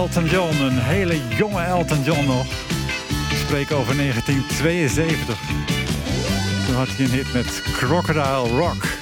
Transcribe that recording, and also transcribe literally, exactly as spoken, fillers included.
Elton John, een hele jonge Elton John nog. Ik spreek over negentien tweeënzeventig. Toen had hij een hit met Crocodile Rock.